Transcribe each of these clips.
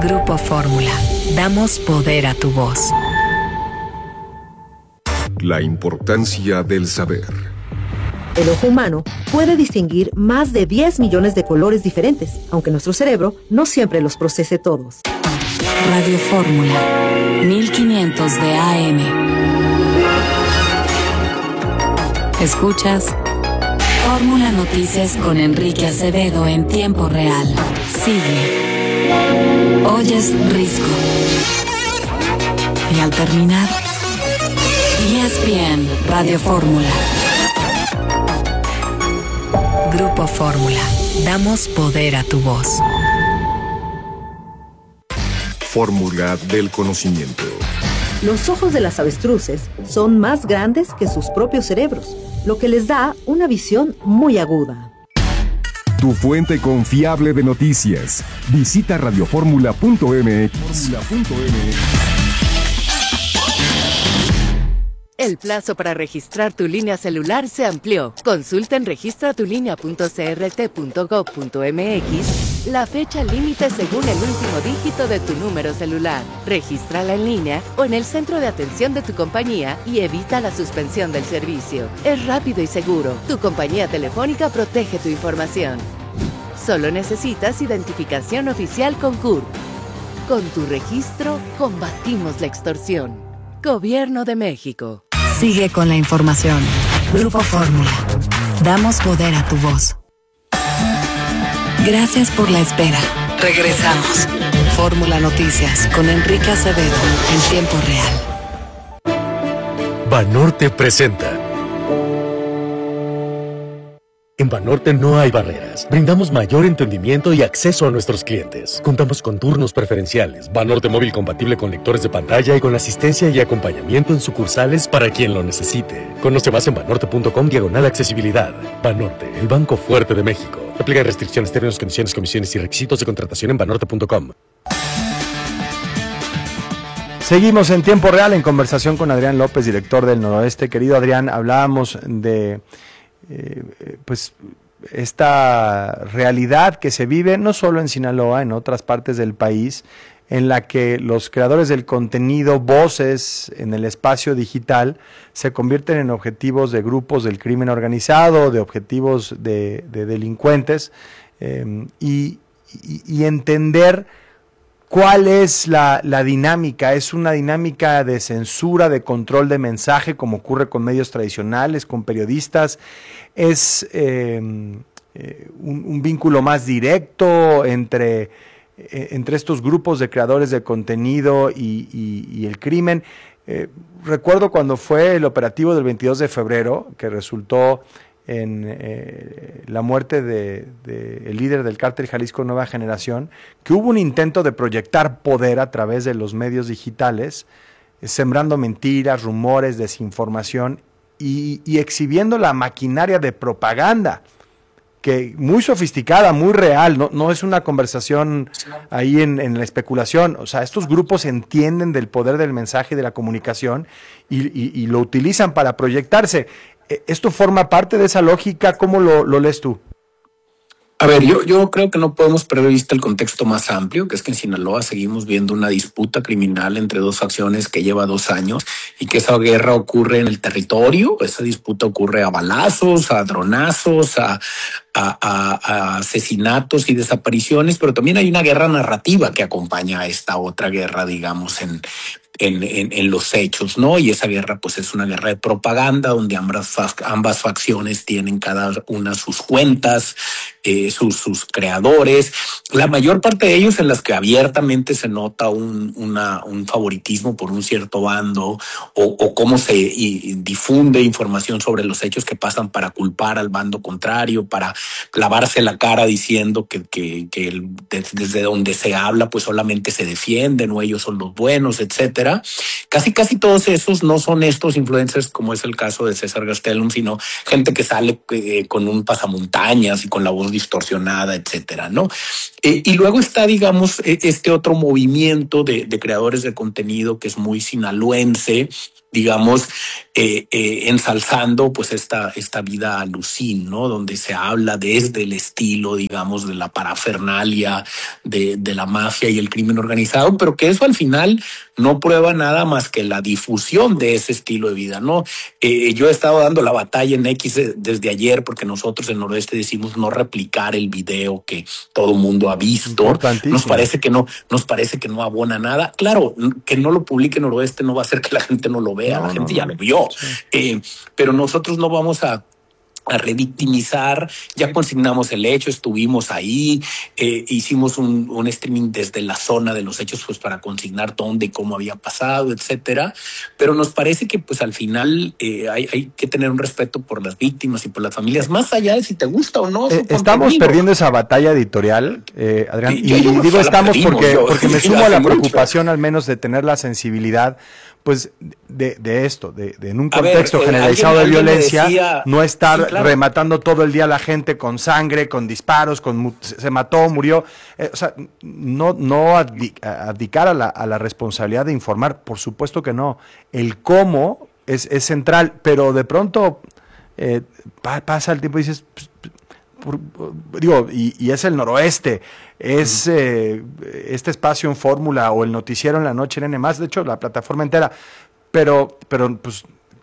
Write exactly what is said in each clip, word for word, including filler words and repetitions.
Grupo Fórmula. Damos poder a tu voz. La importancia del saber. El ojo humano puede distinguir más de diez millones de colores diferentes, aunque nuestro cerebro no siempre los procese todos. Radio Fórmula, mil quinientos de A M. Escuchas Fórmula Noticias con Enrique Acevedo en tiempo real. Sigue. Oyes Risco. Y al terminar, E S P N Radio Fórmula. Grupo Fórmula. Damos poder a tu voz. Fórmula del conocimiento. Los ojos de las avestruces son más grandes que sus propios cerebros, lo que les da una visión muy aguda. Tu fuente confiable de noticias. Visita radioformula punto m x. El plazo para registrar tu línea celular se amplió. Consulta en registra tu línea punto c r t punto gov punto m x la fecha límite según el último dígito de tu número celular. Regístrala en línea o en el centro de atención de tu compañía y evita la suspensión del servicio. Es rápido y seguro. Tu compañía telefónica protege tu información. Solo necesitas identificación oficial con C U R P. Con tu registro, combatimos la extorsión. Gobierno de México. Sigue con la información. Grupo Fórmula. Damos poder a tu voz. Gracias por la espera. Regresamos. Fórmula Noticias con Enrique Acevedo en tiempo real. Banorte presenta. En Banorte no hay barreras. Brindamos mayor entendimiento y acceso a nuestros clientes. Contamos con turnos preferenciales, Banorte móvil compatible con lectores de pantalla y con asistencia y acompañamiento en sucursales para quien lo necesite. Conoce más en banorte punto com diagonal accesibilidad. Banorte, el banco fuerte de México. Aplica restricciones, términos, condiciones, comisiones y requisitos de contratación en banorte punto com. Seguimos en tiempo real en conversación con Adrián López, director del Noroeste. Querido Adrián, hablábamos de Eh, pues esta realidad que se vive no solo en Sinaloa, en otras partes del país, en la que los creadores del contenido, voces en el espacio digital, se convierten en objetivos de grupos del crimen organizado, de objetivos de, de delincuentes, eh, y, y, y entender ¿cuál es la, la dinámica? ¿Es una dinámica de censura, de control de mensaje, como ocurre con medios tradicionales, con periodistas? ¿Es eh, eh, un, un vínculo más directo entre, eh, entre estos grupos de creadores de contenido y, y, y el crimen? Eh, recuerdo cuando fue el operativo del veintidós de febrero, que resultó en eh, la muerte de, de el líder del cártel Jalisco Nueva Generación, que hubo un intento de proyectar poder a través de los medios digitales, eh, sembrando mentiras, rumores, desinformación y, y exhibiendo la maquinaria de propaganda, que muy sofisticada, muy real, no, no es una conversación ahí en, en la especulación. O sea, estos grupos entienden del poder del mensaje y de la comunicación y, y, y lo utilizan para proyectarse. ¿Esto forma parte de esa lógica? ¿Cómo lo, lo lees tú? A ver, yo, yo creo que no podemos perder de vista el contexto más amplio, que es que en Sinaloa seguimos viendo una disputa criminal entre dos facciones que lleva dos años y que esa guerra ocurre en el territorio. Esa disputa ocurre a balazos, a dronazos, a, a, a, a asesinatos y desapariciones, pero también hay una guerra narrativa que acompaña a esta otra guerra, digamos, en En, en, en los hechos, ¿no? Y esa guerra, pues, es una guerra de propaganda donde ambas, ambas facciones tienen cada una sus cuentas, eh, sus, sus creadores, la mayor parte de ellos en las que abiertamente se nota un, una, un favoritismo por un cierto bando o, o cómo se y, difunde información sobre los hechos que pasan para culpar al bando contrario, para lavarse la cara diciendo que, que, que el, desde donde se habla, pues solamente se defienden o ellos son los buenos, etcétera. Casi, casi todos esos no son estos influencers, como es el caso de César Gastelum, sino gente que sale eh, con un pasamontañas y con la voz distorsionada, etcétera, ¿no? Eh, y luego está, digamos, este otro movimiento de, de creadores de contenido que es muy sinaloense, digamos, eh, eh, ensalzando pues esta, esta vida alucin, ¿no? Donde se habla desde el estilo, digamos, de la parafernalia, de, de la mafia y el crimen organizado, pero que eso al final no prueba nada más que la difusión de ese estilo de vida, ¿no? Eh, yo he estado dando la batalla en X desde ayer porque nosotros en Noroeste decimos no replicar el video que todo mundo ha visto. Nos parece que no, nos parece que no abona nada. Claro, que no lo publique Noroeste no va a hacer que la gente no lo vea, no, la gente no, ya lo vio. Sí. Eh, pero nosotros no vamos a a revictimizar, ya consignamos el hecho, estuvimos ahí, eh, hicimos un, un streaming desde la zona de los hechos pues para consignar dónde y cómo había pasado, etcétera, pero nos parece que pues al final eh, hay, hay que tener un respeto por las víctimas y por las familias, más allá de si te gusta o no. Eh, estamos perdiendo esa batalla editorial, eh, Adrián, y, y, y digo estamos porque, yo, porque me sumo a la preocupación mucho. Al menos de tener la sensibilidad pues de, de esto, de, de en un contexto ver, generalizado alguien, de violencia, decía, no estar sí, claro. rematando todo el día a la gente con sangre, con disparos, con se mató, murió, eh, o sea, no, no abdicar a la, a la responsabilidad de informar, por supuesto que no, el cómo es, es central, pero de pronto eh, pasa el tiempo y dices, pues, por, digo, y, y es el Noroeste, es eh, este espacio en Fórmula o el noticiero en la noche en N más, de hecho la plataforma entera, pero, pero pues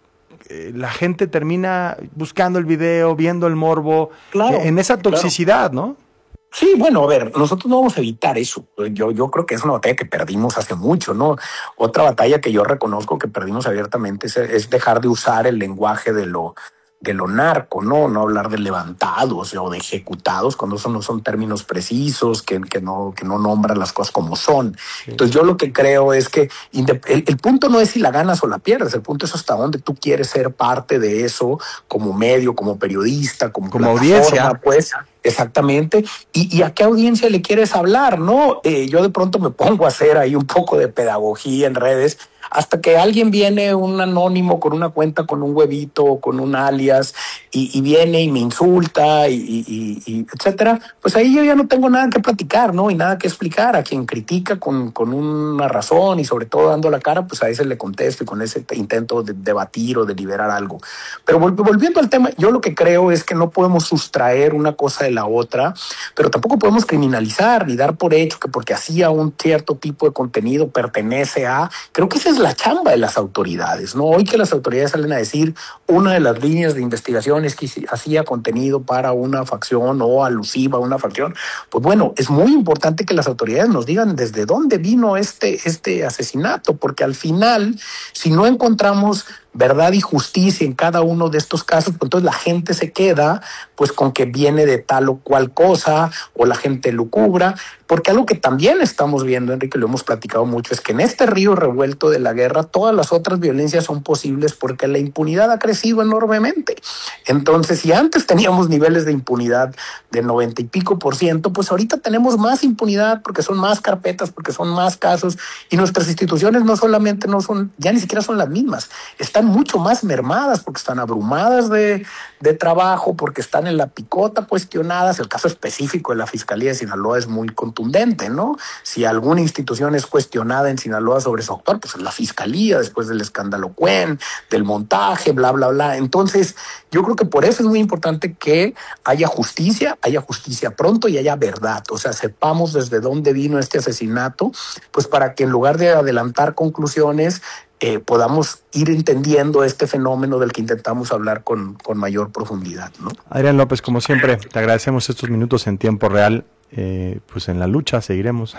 eh, la gente termina buscando el video, viendo el morbo, claro, en esa toxicidad, claro. ¿no? Sí, bueno, a ver, nosotros no vamos a evitar eso. Yo, yo creo que es una batalla que perdimos hace mucho, ¿no? Otra batalla que yo reconozco que perdimos abiertamente es, es dejar de usar el lenguaje de lo de lo narco, ¿no? No hablar de levantados o de ejecutados cuando eso no son términos precisos, que, que, no, que no nombran las cosas como son. Sí. Entonces yo lo que creo es que el, el punto no es si la ganas o la pierdes, el punto es hasta dónde tú quieres ser parte de eso como medio, como periodista, como, como audiencia. Pues, exactamente. Y, y a qué audiencia le quieres hablar, ¿no? Eh, yo de pronto me pongo a hacer ahí un poco de pedagogía en redes hasta que alguien viene, un anónimo con una cuenta, con un huevito, con un alias, y, y viene y me insulta, y, y, y etcétera, pues ahí yo ya no tengo nada que platicar, ¿no? Y nada que explicar. A quien critica con, con una razón y sobre todo dando la cara, pues a ese le contesto y con ese intento de debatir o de liberar algo. Pero volviendo al tema, yo lo que creo es que no podemos sustraer una cosa de la otra, pero tampoco podemos criminalizar ni dar por hecho que porque hacía un cierto tipo de contenido pertenece a... Creo que ese es la chamba de las autoridades, ¿no? Hoy que las autoridades salen a decir una de las líneas de investigación es que hacía contenido para una facción o alusiva a una facción, pues bueno, es muy importante que las autoridades nos digan desde dónde vino este, este asesinato, porque al final, si no encontramos verdad y justicia en cada uno de estos casos, pues entonces la gente se queda pues con que viene de tal o cual cosa, o la gente lucubra, porque algo que también estamos viendo, Enrique, lo hemos platicado mucho, es que en este río revuelto de la guerra, todas las otras violencias son posibles porque la impunidad ha crecido enormemente. Entonces, si antes teníamos niveles de impunidad de noventa y pico por ciento, pues ahorita tenemos más impunidad porque son más carpetas, porque son más casos, y nuestras instituciones no solamente no son, ya ni siquiera son las mismas, están mucho más mermadas porque están abrumadas de, de trabajo, porque están en la picota cuestionadas. El caso específico de la Fiscalía de Sinaloa es muy contundente, ¿no? Si alguna institución es cuestionada en Sinaloa sobre su actuar, pues es la Fiscalía, después del escándalo Cuen, del montaje, bla, bla, bla. Entonces, yo creo que por eso es muy importante que haya justicia, haya justicia pronto y haya verdad. O sea, sepamos desde dónde vino este asesinato, pues para que en lugar de adelantar conclusiones, Eh, podamos ir entendiendo este fenómeno del que intentamos hablar con, con mayor profundidad, ¿no? Adrián López, como siempre, te agradecemos estos minutos en tiempo real. Eh, pues en la lucha seguiremos.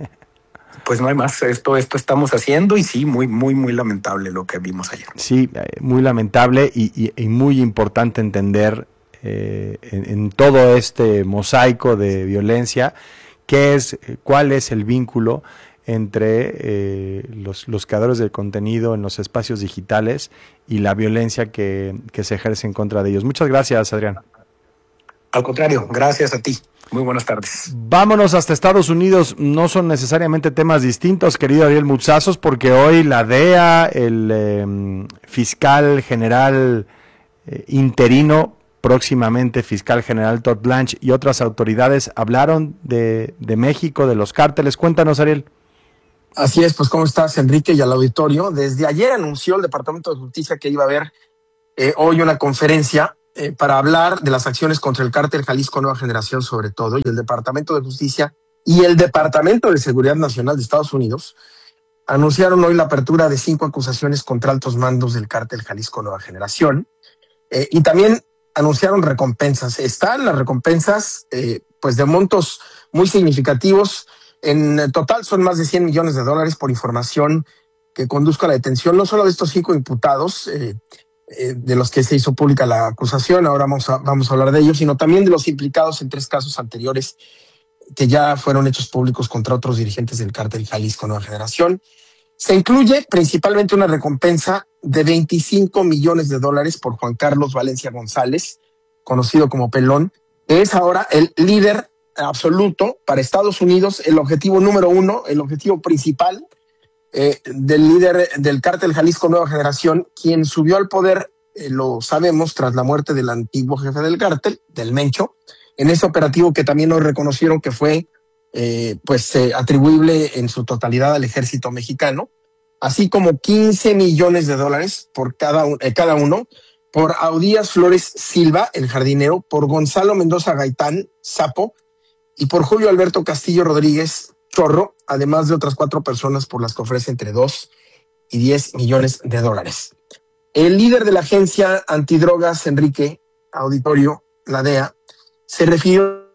Pues no hay más, esto, esto estamos haciendo y sí, muy, muy, muy lamentable lo que vimos ayer. Sí, muy lamentable y, y, y muy importante entender eh, en, en todo este mosaico de violencia qué es, cuál es el vínculo entre eh, los, los creadores del contenido en los espacios digitales y la violencia que, que se ejerce en contra de ellos. Muchas gracias, Adrián. Al contrario, gracias a ti. Muy buenas tardes. Vámonos hasta Estados Unidos. No son necesariamente temas distintos, querido Ariel Mutsazos, porque hoy la D E A, el eh, fiscal general eh, interino, próximamente fiscal general Todd Blanche y otras autoridades hablaron de, de México, de los cárteles. Cuéntanos, Ariel. Así es, pues ¿cómo estás, Enrique, y al auditorio? Desde ayer anunció el Departamento de Justicia que iba a haber eh, hoy una conferencia eh, para hablar de las acciones contra el cártel Jalisco Nueva Generación, sobre todo, y el Departamento de Justicia y el Departamento de Seguridad Nacional de Estados Unidos anunciaron hoy la apertura de cinco acusaciones contra altos mandos del cártel Jalisco Nueva Generación eh, y también anunciaron recompensas. Están las recompensas eh, pues de montos muy significativos. En total son más de cien millones de dólares por información que conduzca a la detención, no solo de estos cinco imputados, eh, eh, de los que se hizo pública la acusación, ahora vamos a, vamos a hablar de ellos, sino también de los implicados en tres casos anteriores que ya fueron hechos públicos contra otros dirigentes del cártel Jalisco Nueva Generación. Se incluye principalmente una recompensa de veinticinco millones de dólares por Juan Carlos Valencia González, conocido como Pelón, que es ahora el líder absoluto para Estados Unidos, el objetivo número uno, el objetivo principal eh, del líder del cártel Jalisco Nueva Generación, quien subió al poder, eh, lo sabemos, tras la muerte del antiguo jefe del cártel, del Mencho, en ese operativo que también hoy reconocieron que fue eh, pues eh, atribuible en su totalidad al ejército mexicano, así como quince millones de dólares por cada, un, eh, cada uno, por Audías Flores Silva, el jardinero, por Gonzalo Mendoza Gaitán, Sapo, y por Julio Alberto Castillo Rodríguez, Chorro, además de otras cuatro personas por las que ofrece entre dos y diez millones de dólares. El líder de la agencia antidrogas, Enrique, auditorio, la D E A, se refirió a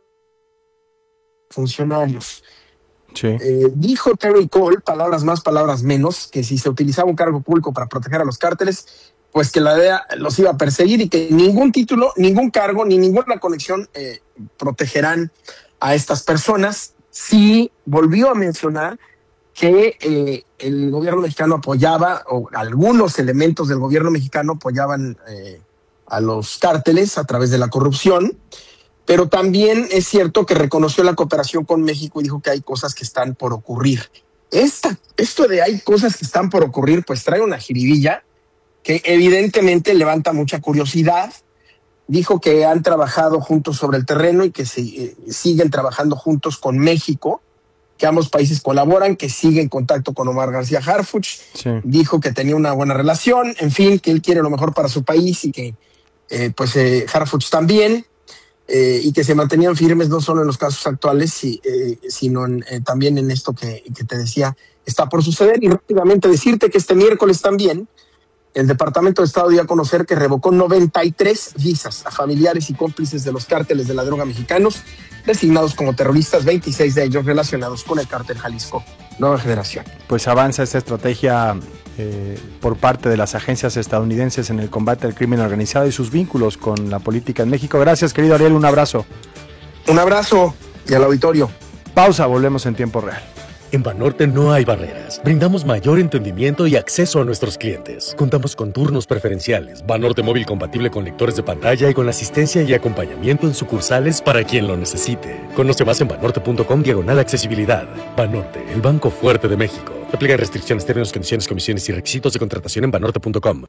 funcionarios. Sí. Eh, dijo Terry Cole, palabras más, palabras menos, que si se utilizaba un cargo público para proteger a los cárteles, pues que la D E A los iba a perseguir y que ningún título, ningún cargo, ni ninguna conexión eh, protegerán a estas personas. Sí volvió a mencionar que eh, el gobierno mexicano apoyaba, o algunos elementos del gobierno mexicano apoyaban eh, a los cárteles a través de la corrupción, pero también es cierto que reconoció la cooperación con México y dijo que hay cosas que están por ocurrir. Esta, esto de hay cosas que están por ocurrir, pues trae una jiribilla que evidentemente levanta mucha curiosidad. Dijo que han trabajado juntos sobre el terreno y que se, eh, siguen trabajando juntos con México, que ambos países colaboran, que sigue en contacto con Omar García Harfuch. Sí. Dijo que tenía una buena relación, en fin, que él quiere lo mejor para su país y que eh, pues eh, Harfuch también, eh, y que se mantenían firmes no solo en los casos actuales, si, eh, sino en, eh, también en esto que, que te decía está por suceder. Y rápidamente decirte que este miércoles también el Departamento de Estado dio a conocer que revocó noventa y tres visas a familiares y cómplices de los cárteles de la droga mexicanos designados como terroristas, veintiséis de ellos relacionados con el cártel Jalisco Nueva Generación. Pues avanza esta estrategia eh, por parte de las agencias estadounidenses en el combate al crimen organizado y sus vínculos con la política en México. Gracias, querido Ariel, un abrazo. Un abrazo y al auditorio. Pausa, volvemos en tiempo real. En Banorte no hay barreras. Brindamos mayor entendimiento y acceso a nuestros clientes. Contamos con turnos preferenciales, Banorte móvil compatible con lectores de pantalla y con asistencia y acompañamiento en sucursales para quien lo necesite. Conoce más en banorte.com diagonal accesibilidad. Banorte, el banco fuerte de México. Aplican restricciones, términos, condiciones, comisiones y requisitos de contratación en banorte punto com.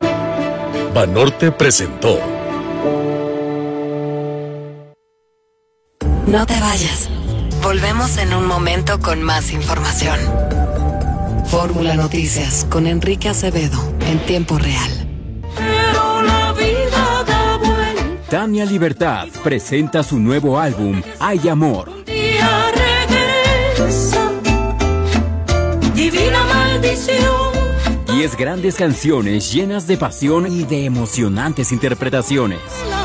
Banorte presentó. No te vayas. Volvemos en un momento con más información. Fórmula Noticias con Enrique Acevedo en tiempo real. Pero la vida da vuelta. Tania Libertad presenta su nuevo álbum Hay Amor. Un día regresa, divina maldición. Diez grandes canciones llenas de pasión y de emocionantes interpretaciones.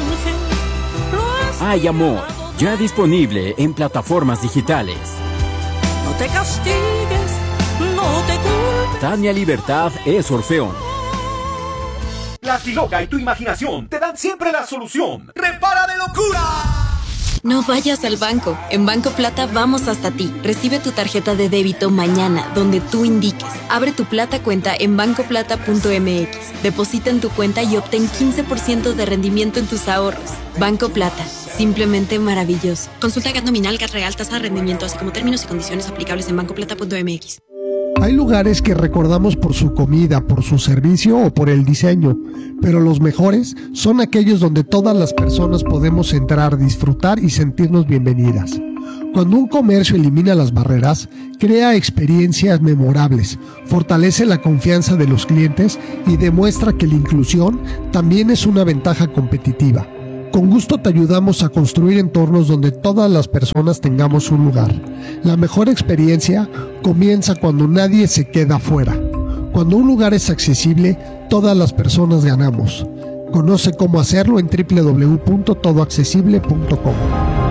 Hay Amor. Ya disponible en plataformas digitales. No te castigues, no te culpes. Tania Libertad es Orfeón. Plastiloca y tu imaginación te dan siempre la solución. ¡Repara de locura! No vayas al banco. En Banco Plata vamos hasta ti. Recibe tu tarjeta de débito mañana, donde tú indiques. Abre tu Plata cuenta en banco plata punto m x. Deposita en tu cuenta y obtén quince por ciento de rendimiento en tus ahorros. Banco Plata. Simplemente maravilloso. Consulta G A T nominal, G A T real, tasa de rendimiento, así como términos y condiciones aplicables en banco plata punto m x. Hay lugares que recordamos por su comida, por su servicio o por el diseño, pero los mejores son aquellos donde todas las personas podemos entrar, disfrutar y sentirnos bienvenidas. Cuando un comercio elimina las barreras, crea experiencias memorables, fortalece la confianza de los clientes y demuestra que la inclusión también es una ventaja competitiva. Con gusto te ayudamos a construir entornos donde todas las personas tengamos un lugar. La mejor experiencia comienza cuando nadie se queda fuera. Cuando un lugar es accesible, todas las personas ganamos. Conoce cómo hacerlo en doble u doble u doble u punto todo accesible punto com.